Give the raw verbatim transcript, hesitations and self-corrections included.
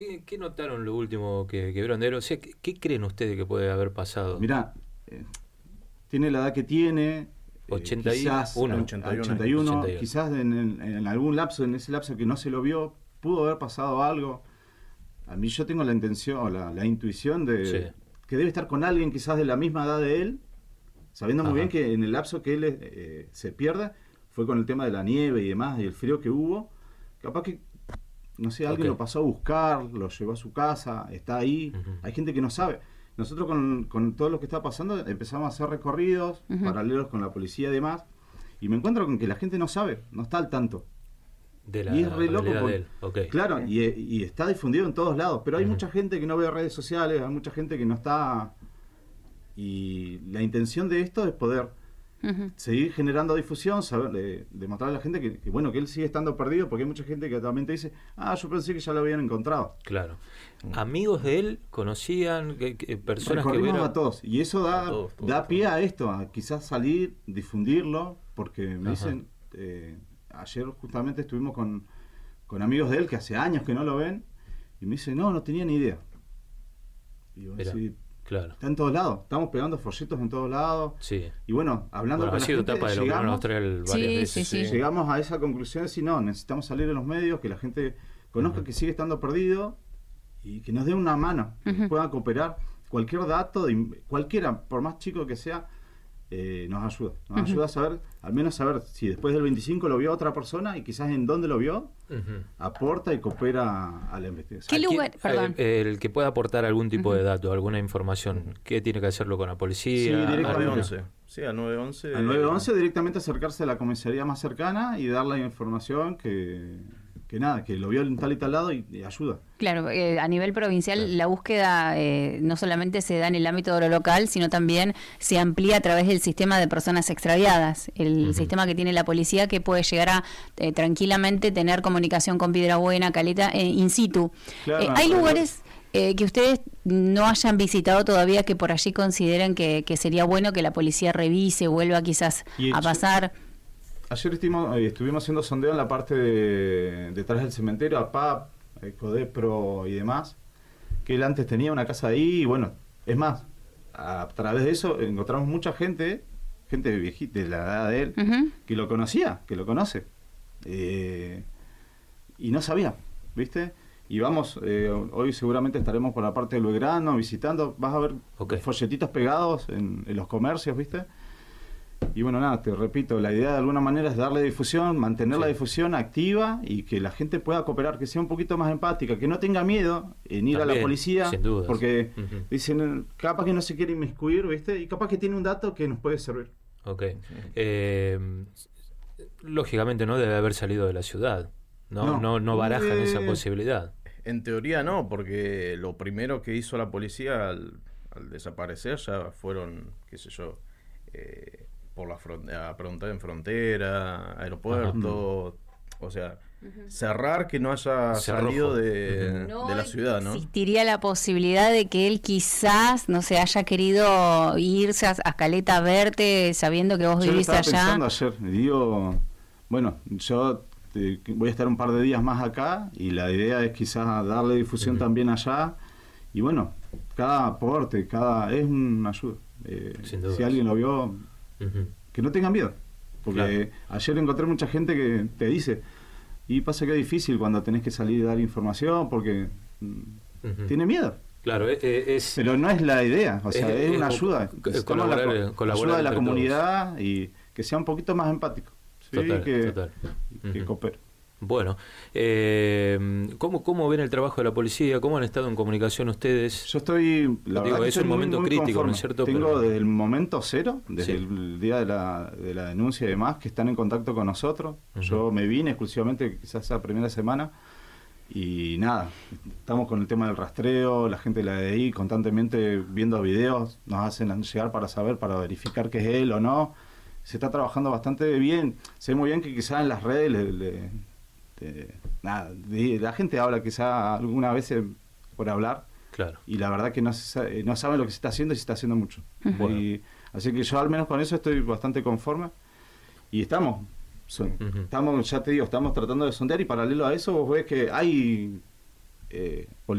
¿Qué, qué notaron lo último que, que vieron de él? O sea, ¿qué, qué creen ustedes que puede haber pasado? Mirá, eh, tiene la edad que tiene, eh, ochenta y uno. quizás ochenta y uno, ochenta y uno, ochenta y uno. quizás en, en, en algún lapso, en ese lapso que no se lo vio, pudo haber pasado algo. A mí yo tengo la intención, o la, la intuición de Sí. que debe estar con alguien quizás de la misma edad de él, sabiendo muy Ajá. bien que en el lapso que él eh, se pierde, fue con el tema de la nieve y demás, y el frío que hubo, capaz que, no sé, alguien Ok. lo pasó a buscar, lo llevó a su casa, está ahí. Ujú. Hay gente que no sabe. Nosotros con, con todo lo que está pasando empezamos a hacer recorridos Ujú. paralelos con la policía y demás, y me encuentro con que la gente no sabe, no está al tanto. De la Y es re loco realidad porque- de él. Ok. Claro, y, y está difundido en todos lados, pero hay Ujú. mucha gente que no ve redes sociales, hay mucha gente que no está... Y la intención de esto es poder Ujú. seguir generando difusión, saber, de, demostrar a la gente que, que, bueno, que él sigue estando perdido, porque hay mucha gente que también te dice, ah, yo pensé que ya lo habían encontrado. Claro. ¿Amigos de él conocían que, que personas que Recorrimos hubieran... a todos, y eso da, A todos, todos, da todos. pie a esto, a quizás salir, difundirlo, porque me Ajá. dicen, eh, ayer justamente estuvimos con, con amigos de él que hace años que no lo ven, y me dicen, no, no tenía ni idea. Y yo, Mirá, sí, claro. está en todos lados, estamos pegando folletos en todos lados, Sí. y bueno, hablando Bueno, con ha la sido gente, etapa de lo que llegamos- nos trae varias Sí, veces. sí, sí. llegamos a esa conclusión de decir, no, necesitamos salir en los medios, que la gente conozca Ujú. que sigue estando perdido y que nos dé una mano, que Ujú. pueda cooperar. Cualquier dato, de, cualquiera, por más chico que sea, eh, nos ayuda. Nos Ujú. ayuda a saber, al menos saber si después del veinticinco lo vio otra persona y quizás en dónde lo vio, Ujú. aporta y coopera a la investigación. ¿Qué ¿A quién- lugar- perdón. eh, el que pueda aportar algún tipo Ujú. de dato, alguna información, ¿qué tiene que hacerlo con la Sí, policía? directamente. nueve ¿Alguna? once. Sí, a nueve once. Al nueve once directamente acercarse a la comisaría más cercana y dar la información que, que nada, que lo vio en tal y tal lado y, y ayuda. Claro, eh, a nivel provincial Claro. la búsqueda eh, no solamente se da en el ámbito de lo local, sino también se amplía a través del sistema de personas extraviadas, el Ujú. sistema que tiene la policía que puede llegar a eh, tranquilamente tener comunicación con Piedrabuena, Caleta, eh, in situ. Claro, Eh, ¿Hay claro. lugares eh, que ustedes no hayan visitado todavía que por allí consideren que, que sería bueno que la policía revise, vuelva quizás Y a eso- pasar? Ayer estuvimos, eh, estuvimos haciendo sondeo en la parte de, detrás del cementerio, A P A P, eh, Codepro y demás, que él antes tenía una casa ahí, y bueno, es más, a través de eso encontramos mucha gente, gente viejita, de la edad de él, Ujú. que lo conocía, que lo conoce, eh, y no sabía, ¿viste? Y vamos, eh, hoy seguramente estaremos por la parte del Belgrano visitando, vas a ver Ok. folletitos pegados en, en los comercios, ¿viste? Y bueno, nada, te repito, la idea de alguna manera es darle difusión, mantener Sí. la difusión activa y que la gente pueda cooperar, que sea un poquito más empática, que no tenga miedo en ir a También, la policía, sin dudas. porque Ujú. dicen, capaz que no se quiere inmiscuir, ¿viste? Y capaz que tiene un dato que nos puede servir. Ok. Eh, lógicamente no debe haber salido de la ciudad. No, no, No. no barajan Eh, esa posibilidad. En teoría no, porque lo primero que hizo la policía al, al desaparecer ya fueron, qué sé yo, eh, por la frontera, a preguntar en frontera, aeropuerto, o sea, cerrar que no haya Cerrojo. salido de, No de la ciudad, ¿no? existiría la posibilidad de que él quizás, no sé, haya querido irse a, a Caleta a verte sabiendo que vos Yo lo vivís estaba allá. pensando ayer, y digo, bueno, yo eh, voy a estar un par de días más acá y la idea es quizás darle difusión Ujú. también allá y bueno, cada aporte, cada es una ayuda. Eh, Sin dudas. si alguien lo vio, Ujú. que no tengan miedo, porque Claro. ayer encontré mucha gente que te dice, y pasa que es difícil cuando tenés que salir y dar información porque mm, Ujú. tiene miedo. Claro, eh, eh, es... Pero no es la idea, o sea, Es- es, es una co- ayuda. co- Necesitamos la colaborar- co- colaborar ayuda de la entre comunidad y que sea un poquito más empático. ¿sí? Total, que, total. que Ujú. coopere. Bueno, eh, ¿cómo, ¿cómo ven el trabajo de la policía? ¿Cómo han estado en comunicación ustedes? Yo estoy, la Digo, verdad que es estoy un muy, momento muy crítico, conforme. ¿no es cierto? Tengo Pero- desde el momento cero, desde Sí. el día de la, de la denuncia y demás, que están en contacto con nosotros. Ujú. Yo me vine exclusivamente quizás esa primera semana y nada, estamos con el tema del rastreo, la gente de la D I constantemente viendo videos, nos hacen llegar para saber, para verificar que es él o no. Se está trabajando bastante bien. Sé muy bien que quizás en las redes le, le- le- nada, de- la gente habla quizás alguna vez eh, por hablar Claro. y la verdad que no, se sa- eh, no saben lo que se está haciendo y se está haciendo mucho. Bueno. Y- así que yo al menos con eso estoy bastante conforme y estamos, son- Ujú. estamos, ya te digo, estamos tratando de sondear y paralelo a eso vos ves que hay eh,